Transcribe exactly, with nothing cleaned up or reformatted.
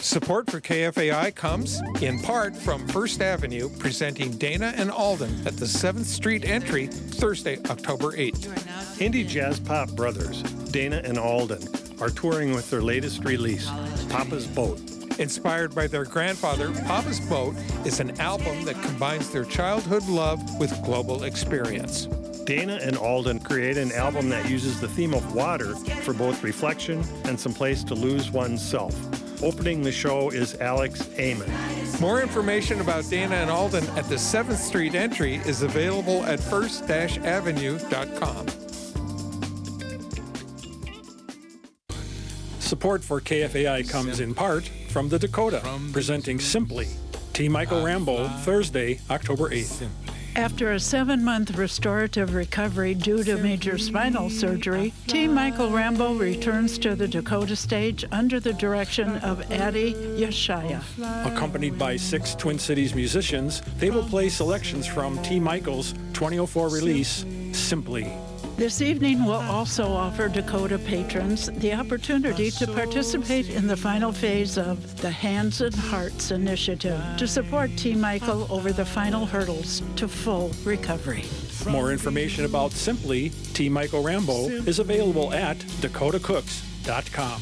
Support for K F A I comes, in part, from First Avenue, presenting Dana and Alden at the seventh Street entry, Thursday, October eighth. Indie jazz pop brothers, Dana and Alden, are touring with their latest release, Papa's Boat. Inspired by their grandfather, Papa's Boat is an album that combines their childhood love with global experience. Dana and Alden create an album that uses the theme of water for both reflection and some place to lose oneself. Opening the show is Alex Amon. More information about Dana and Alden at the seventh Street entry is available at first avenue dot com. Support for K F A I comes in part from the Dakota, presenting Simply. T. Michael Rambo, Thursday, October eighth. After a seven-month restorative recovery due to major spinal surgery, T. Michael Rambo returns to the Dakota stage under the direction of Addie Yeshaya. Accompanied by six Twin Cities musicians, they will play selections from T. Michael's twenty oh four release, Simply. This evening will also offer Dakota patrons the opportunity to participate in the final phase of the Hands and Hearts Initiative to support T. Michael over the final hurdles to full recovery. More information about Simply, T. Michael Rambo, is available at dakota cooks dot com.